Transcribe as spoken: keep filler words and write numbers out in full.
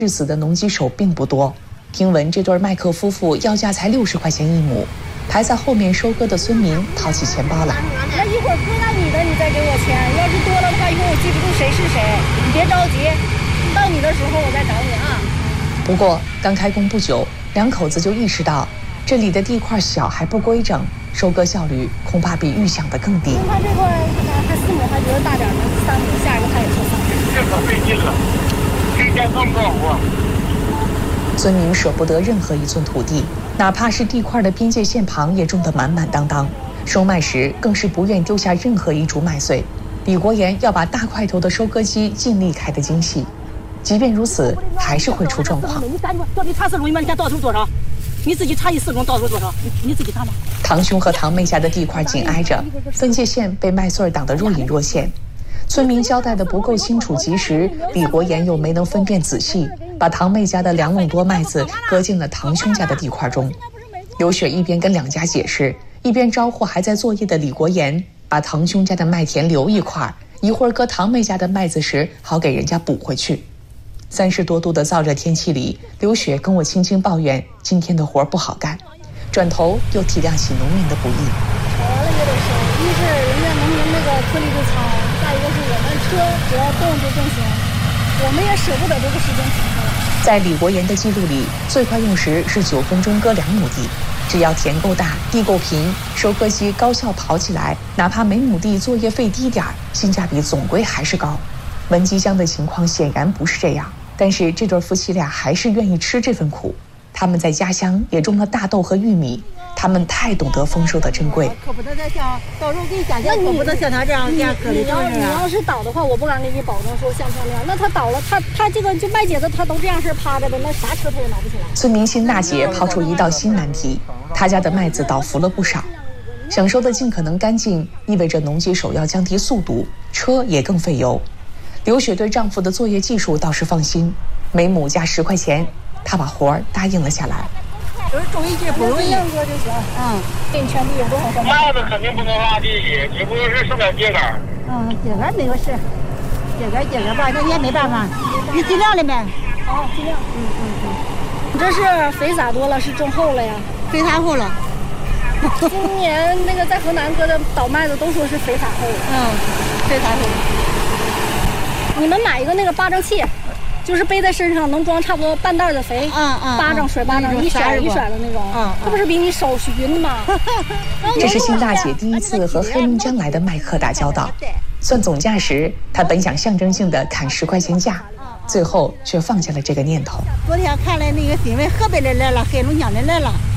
致死的农机手并不多。听闻这对麦克夫妇要价才六十块钱一亩，排在后面收割的村民掏起钱包来。 那一会儿割到你的，你再给我钱。要是多了的话，一会儿我记不住谁是谁。你别着急，到你的时候我再找你啊。 不过刚开工不久，两口子就意识到这里的地块小还不规整，收割效率恐怕比预想的更低。 他这块他四亩还觉得大点呢，三亩，下一个他也说三亩。 这可费劲了，这天更干活。 村民舍不得任何一寸土地，哪怕是地块的边界线旁也种得满满当当。收麦时更是不愿丢下任何一株麦穗。李国岩要把大块头的收割机尽力开得精细，即便如此，还是会出状况。 你赶紧，到底差四垄吗？你看到手多少？你自己差一四垄，到手多少？你你自己看吧。 堂兄和堂妹家的地块紧挨着，分界线被麦穗挡得若隐若现。村民交代的不够清楚及时，李国岩又没能分辨仔细，把堂妹家的两垄多麦子割进了堂兄家的地块中。刘雪一边跟两家解释，一边招呼还在作业的李国岩，把堂兄家的麦田留一块，一会儿割堂妹家的麦子时好给人家补回去。三十多度的燥热天气里，刘雪跟我轻轻抱怨今天的活不好干，转头又体谅起农民的不易。 吵完了也得收，一是人家农民那个颗粒就糙，再一个是我们车只要动就更行，我们也舍不得这个时间停下来。 在李国岩的记录里，最快用时是九分钟割两亩地，只要田够大，地够平，收割机高效跑起来，哪怕每亩地作业费低点儿，性价比总归还是高。文姬乡的情况显然不是这样。但是这对夫妻俩还是愿意吃这份苦。他们在家乡也种了大豆和玉米，他们太懂得丰收的珍贵。 可不能再像到时候给你加价，可不能像他这样价格你要你要是倒的话，我不敢给你保证说像他那样。那他倒了，他他这个就麦秸子他都这样式趴着的，那啥车他也拿不起来。 村民辛大姐抛出一道新难题，她家的麦子倒伏了不少，想收的尽可能干净，意味着农机手要降低速度，车也更费油。刘雪对丈夫的作业技术倒是放心，每亩加十块钱，她把活儿答应了下来。 就是种一句不容易， 样哥就行。嗯，给你全部有多少钱？ 麦子肯定不能落地里，只不过是剩点秸秆。 嗯，秸秆没有事，秸秆秸秆吧，那也没办法，你尽量的呗。 好，尽量。嗯嗯嗯。你这是肥撒多了，是种厚了呀？ 肥撒厚了。 今年那个在河南割的倒麦子都说是肥撒厚了。 嗯，肥撒厚。 你们买一个那个巴掌器，就是背在身上能装差不多半袋的肥， 嗯嗯， 巴掌甩巴掌一甩一甩的那种，嗯，这不是比你手匀吗？ 这是辛大姐第一次和黑龙江来的麦客打交道。算总价时，她本想象征性的砍十块钱价，最后却放下了这个念头。 昨天看了那个新闻，河北的来了，黑龙江的来了。